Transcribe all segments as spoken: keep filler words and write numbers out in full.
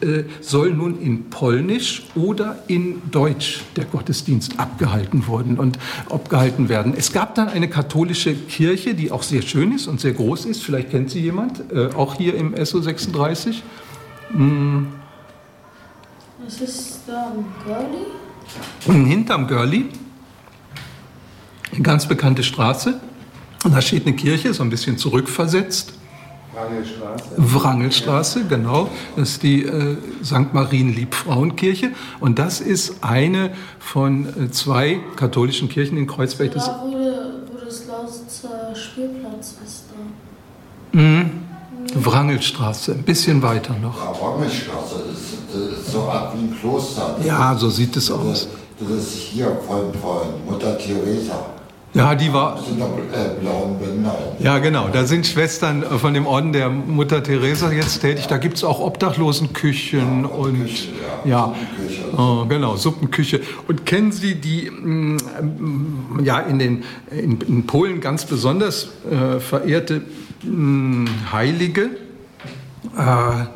äh, soll nun in Polnisch oder in Deutsch der Gottesdienst abgehalten worden und abgehalten werden. Es gab dann eine katholische Kirche, die auch sehr schön ist und sehr groß ist. Vielleicht kennt sie jemand, äh, auch hier im S O sechsunddreißig. Hm. Was ist da am Görli? Hinterm Görli, eine ganz bekannte Straße. Und da steht eine Kirche, so ein bisschen zurückversetzt. Wrangelstraße. Wrangelstraße, genau. Das ist die äh, Sankt Marien-Liebfrauenkirche. Und das ist eine von äh, zwei katholischen Kirchen in Kreuzberg. Das Da, wo, wo das Lausitzer Spielplatz ist. Da. Mhm. Mhm. Wrangelstraße, ein bisschen weiter noch. Ja, Wrangelstraße, das ist, das ist so eine Art wie ein Kloster. Das ja, ist, so sieht es das aus. Ist, das ist hier von, von Mutter Teresa. Ja, die war. Das sind doch äh, blauen Bänder. Ja, genau. Da sind Schwestern von dem Orden der Mutter Teresa jetzt tätig. Da gibt es auch Obdachlosenküchen ja, und Küche, ja, ja, Suppenküche. Oh, genau, Suppenküche. Und kennen Sie die mh, ja in den in, in Polen ganz besonders äh, verehrte mh, Heilige? Äh,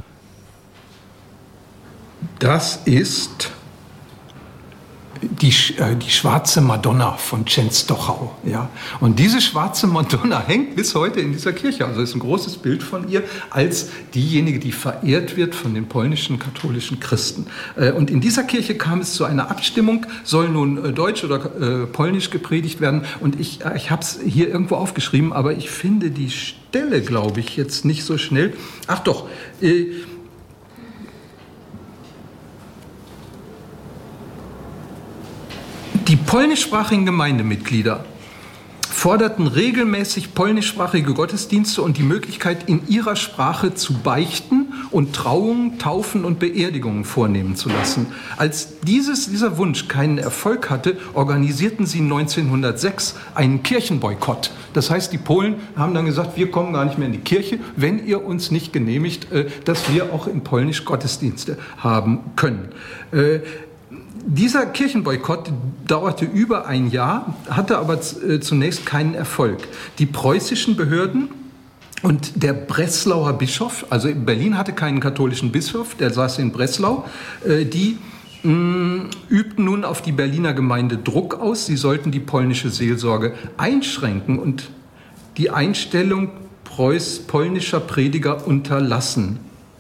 das ist Die, äh, die schwarze Madonna von Częstochow. Ja? Und diese schwarze Madonna hängt bis heute in dieser Kirche. Also ist ein großes Bild von ihr als diejenige, die verehrt wird von den polnischen katholischen Christen. Äh, und in dieser Kirche kam es zu einer Abstimmung, soll nun äh, Deutsch oder äh, Polnisch gepredigt werden. Und ich, äh, ich habe es hier irgendwo aufgeschrieben, aber ich finde die Stelle, glaube ich, jetzt nicht so schnell. Ach doch, äh, die polnischsprachigen Gemeindemitglieder forderten regelmäßig polnischsprachige Gottesdienste und die Möglichkeit, in ihrer Sprache zu beichten und Trauungen, Taufen und Beerdigungen vornehmen zu lassen. Als dieses, dieser Wunsch keinen Erfolg hatte, organisierten sie neunzehnhundertsechs einen Kirchenboykott. Das heißt, die Polen haben dann gesagt, wir kommen gar nicht mehr in die Kirche, wenn ihr uns nicht genehmigt, dass wir auch in Polnisch Gottesdienste haben können. Dieser Kirchenboykott dauerte über ein Jahr, hatte aber zunächst keinen Erfolg. Die preußischen Behörden und der Breslauer Bischof, also Berlin hatte keinen katholischen Bischof, der saß in Breslau, die mh, übten nun auf die Berliner Gemeinde Druck aus, sie sollten die polnische Seelsorge einschränken und die Einstellung Preuß, polnischer Prediger unterlassen.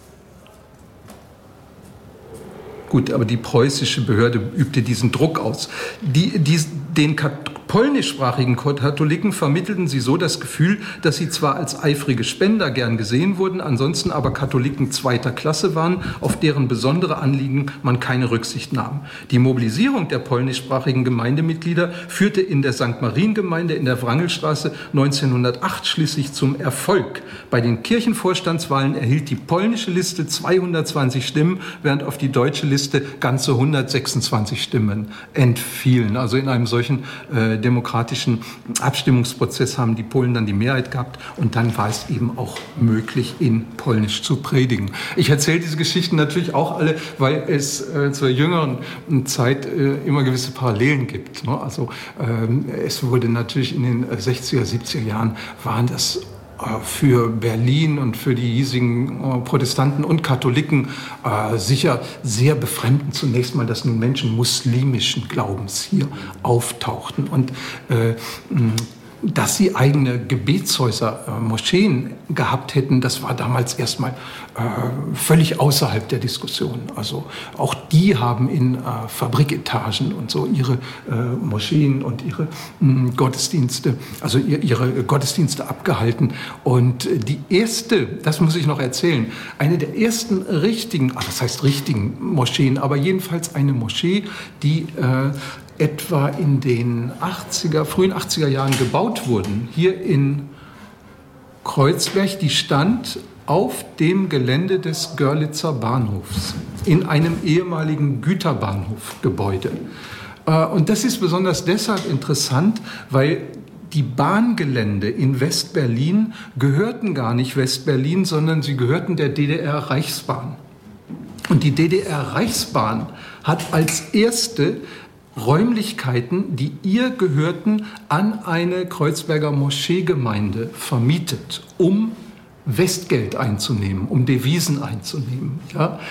Gut, aber die preußische Behörde übte diesen Druck aus. Die, die, den polnischsprachigen Katholiken vermittelten sie so das Gefühl, dass sie zwar als eifrige Spender gern gesehen wurden, ansonsten aber Katholiken zweiter Klasse waren, auf deren besondere Anliegen man keine Rücksicht nahm. Die Mobilisierung der polnischsprachigen Gemeindemitglieder führte in der Sankt Mariengemeinde in der Wrangelstraße neunzehnhundertacht schließlich zum Erfolg. Bei den Kirchenvorstandswahlen erhielt die polnische Liste zweihundertzwanzig Stimmen, während auf die deutsche Liste ganze hundertsechsundzwanzig Stimmen entfielen. Also in einem solchen äh, demokratischen Abstimmungsprozess haben die Polen dann die Mehrheit gehabt und dann war es eben auch möglich, in Polnisch zu predigen. Ich erzähle diese Geschichten natürlich auch alle, weil es äh, zur jüngeren Zeit äh, immer gewisse Parallelen gibt. Ne? Also ähm, es wurde natürlich in den sechziger, siebziger Jahren waren das für Berlin und für die hiesigen Protestanten und Katholiken äh, sicher sehr befremdend zunächst mal, dass nun Menschen muslimischen Glaubens hier auftauchten und äh, dass sie eigene Gebetshäuser, äh, Moscheen gehabt hätten, das war damals erstmal äh, völlig außerhalb der Diskussion. Also auch die haben in äh, Fabriketagen und so ihre äh, Moscheen und ihre mh, Gottesdienste, also ihr, ihre Gottesdienste abgehalten. Und die erste, das muss ich noch erzählen, eine der ersten richtigen, ach, das heißt richtigen Moscheen, aber jedenfalls eine Moschee, die äh, etwa in den achtziger, frühen achtziger Jahren gebaut wurden, hier in Kreuzberg, die stand auf dem Gelände des Görlitzer Bahnhofs, in einem ehemaligen Güterbahnhofgebäude. Und das ist besonders deshalb interessant, weil die Bahngelände in Westberlin gehörten gar nicht Westberlin, sondern sie gehörten der D D R-Reichsbahn. Und die D D R-Reichsbahn hat als erste Räumlichkeiten, die ihr gehörten, an eine Kreuzberger Moscheegemeinde vermietet, um Westgeld einzunehmen, um Devisen einzunehmen. Ja?